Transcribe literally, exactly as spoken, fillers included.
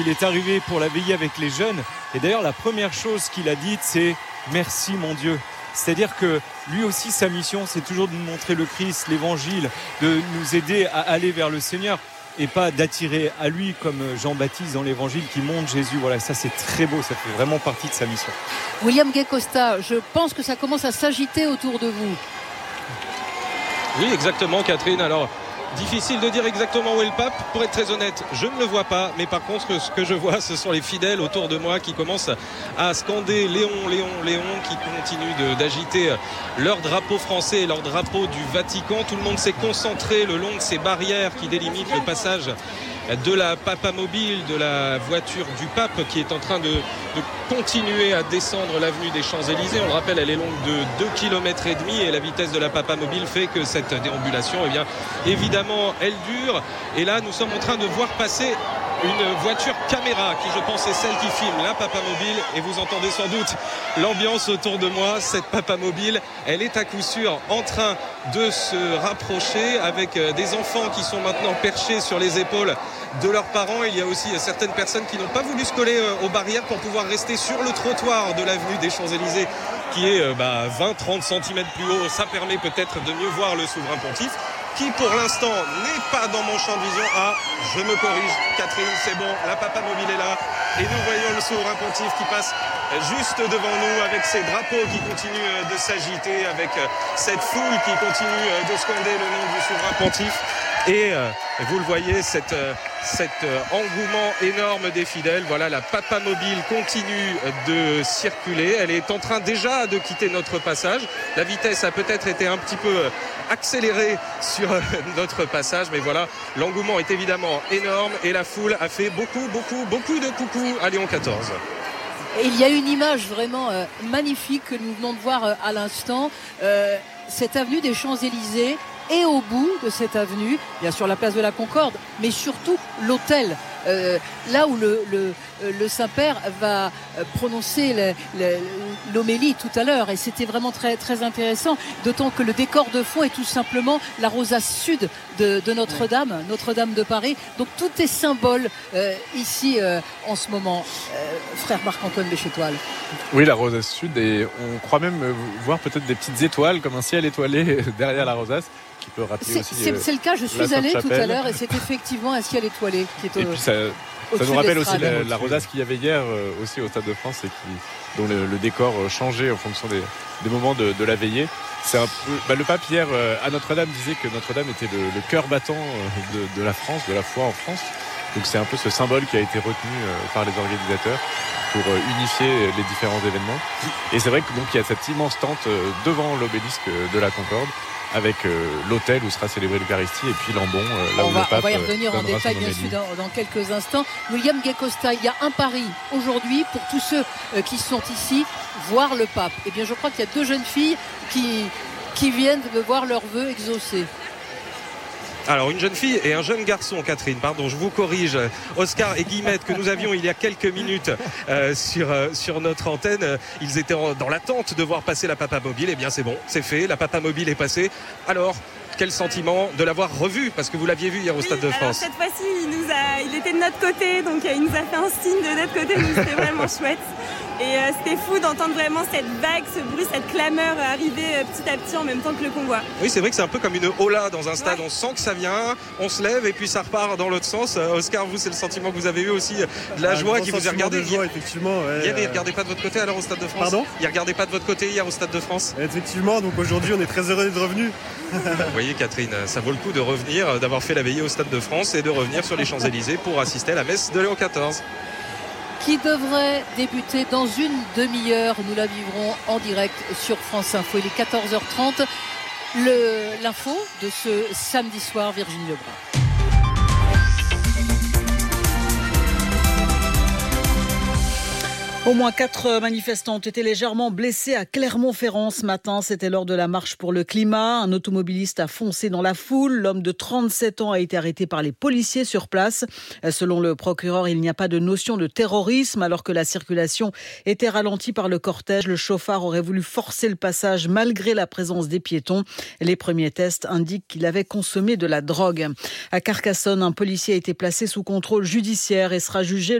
il est arrivé pour la veillée avec les jeunes. Et d'ailleurs, la première chose qu'il a dite, c'est « Merci mon Dieu ». C'est-à-dire que lui aussi, sa mission, c'est toujours de nous montrer le Christ, l'évangile, de nous aider à aller vers le Seigneur et pas d'attirer à lui comme Jean-Baptiste dans l'évangile qui montre Jésus. Voilà, ça c'est très beau, ça fait vraiment partie de sa mission. William Gay-Costa, je pense que ça commence à s'agiter autour de vous. Oui, exactement, Catherine. Alors, difficile de dire exactement où est le pape. Pour être très honnête, je ne le vois pas. Mais par contre, ce que je vois, ce sont les fidèles autour de moi qui commencent à scander Léon, Léon, Léon, qui continuent de, d'agiter leur drapeau français et leur drapeau du Vatican. Tout le monde s'est concentré le long de ces barrières qui délimitent le passage de la papamobile, de la voiture du pape qui est en train de, de continuer à descendre l'avenue des Champs-Élysées. On le rappelle, elle est longue de deux kilomètres et demi et la vitesse de la papamobile fait que cette déambulation, eh bien, évidemment, elle dure. Et là, nous sommes en train de voir passer une voiture caméra qui, je pense, est celle qui filme la papamobile. Et vous entendez sans doute l'ambiance autour de moi. Cette papamobile, elle est à coup sûr en train de se rapprocher avec des enfants qui sont maintenant perchés sur les épaules de leurs parents. Il y a aussi certaines personnes qui n'ont pas voulu se coller aux barrières pour pouvoir rester sur le trottoir de l'avenue des Champs-Élysées qui est bah, vingt à trente centimètres plus haut. Ça permet peut-être de mieux voir le souverain pontife qui pour l'instant n'est pas dans mon champ de vision. Ah, je me corrige, Catherine, c'est bon, la papamobile est là et nous voyons le souverain pontife qui passe juste devant nous avec ses drapeaux qui continuent de s'agiter, avec cette foule qui continue de scander le nom du souverain pontife. Et euh, vous le voyez, cet, euh, cet euh, engouement énorme des fidèles. Voilà, la papamobile continue de circuler. Elle est en train déjà de quitter notre passage. La vitesse a peut-être été un petit peu accélérée sur euh, notre passage. Mais voilà, l'engouement est évidemment énorme. Et la foule a fait beaucoup, beaucoup, beaucoup de coucou à Léon quatorze. Et il y a une image vraiment euh, magnifique que nous venons de voir euh, à l'instant. Euh, cette avenue des Champs-Élysées. Et au bout de cette avenue, bien sûr la place de la Concorde, mais surtout l'hôtel, euh, là où le, le, le Saint-Père va prononcer le, le, l'homélie tout à l'heure. Et c'était vraiment très, très intéressant, d'autant que le décor de fond est tout simplement la rosace sud de, de Notre-Dame, Notre-Dame de Paris. Donc tout est symbole euh, ici euh, en ce moment. Euh, frère Marc-Antoine Béchetoile. Oui, la rosace sud, et on croit même voir peut-être des petites étoiles, comme un ciel étoilé derrière la rosace. Qui peut rappeler c'est, aussi, c'est, euh, c'est le cas, je suis allée tout à l'heure et c'est effectivement un ciel étoilé qui est au, et puis ça, ça nous rappelle aussi la, la rosace qu'il y avait hier euh, aussi au Stade de France et qui, dont le, le décor changeait en fonction des, des moments de, de la veillée. C'est un peu, bah, le pape hier euh, à Notre-Dame disait que Notre-Dame était le, le cœur battant euh, de, de la France, de la foi en France. Donc c'est un peu ce symbole qui a été retenu euh, par les organisateurs pour euh, unifier les différents événements. Et c'est vrai que donc il y a cette immense tente euh, devant l'obélisque de la Concorde, avec euh, l'hôtel où sera célébrée l'Eucharistie et puis Lambon, euh, là on où va, le pape on va y revenir euh, en détail bien sûr dans, dans quelques instants. William Gay-Costa, il y a un pari aujourd'hui pour tous ceux euh, qui sont ici, voir le pape. Eh bien je crois qu'il y a deux jeunes filles qui, qui viennent de voir leurs vœux exaucés. Alors une jeune fille et un jeune garçon, Catherine, pardon, je vous corrige, Oscar et Guillemette que nous avions il y a quelques minutes euh, sur, euh, sur notre antenne, euh, ils étaient en, dans l'attente de voir passer la papamobile. Eh bien c'est bon, c'est fait, la papamobile est passée. Alors quel sentiment de l'avoir revu, parce que vous l'aviez vu hier au oui, Stade de France. Alors cette fois-ci il, nous a, il était de notre côté, donc il nous a fait un signe de notre côté, donc c'était vraiment chouette. Et euh, c'était fou d'entendre vraiment cette vague, ce bruit, cette clameur arriver euh, petit à petit en même temps que le convoi. Oui, c'est vrai que c'est un peu comme une hola dans un stade. Ouais. On sent que ça vient, on se lève et puis ça repart dans l'autre sens. Euh, Oscar, vous, c'est le sentiment que vous avez eu aussi, de la un joie qui vous a regardé. De joie, effectivement. Ouais, hier, euh... il ne regardait pas de votre côté alors au Stade de France. Pardon ? Il ne regardait pas de votre côté hier au Stade de France. Effectivement, donc aujourd'hui, on est très heureux d'être revenus. Vous voyez, Catherine, ça vaut le coup de revenir, d'avoir fait la veillée au Stade de France et de revenir sur les Champs-Élysées pour assister à la messe de Léon quatorze. Qui devrait débuter dans une demi-heure. Nous la vivrons en direct sur France Info. Il est quatorze heures trente. Le, l'info de ce samedi soir, Virginie Lebrun. Au moins quatre manifestants ont été légèrement blessés à Clermont-Ferrand ce matin. C'était lors de la marche pour le climat. Un automobiliste a foncé dans la foule. L'homme de trente-sept ans a été arrêté par les policiers sur place. Selon le procureur, il n'y a pas de notion de terrorisme. Alors que la circulation était ralentie par le cortège, le chauffard aurait voulu forcer le passage malgré la présence des piétons. Les premiers tests indiquent qu'il avait consommé de la drogue. À Carcassonne, un policier a été placé sous contrôle judiciaire et sera jugé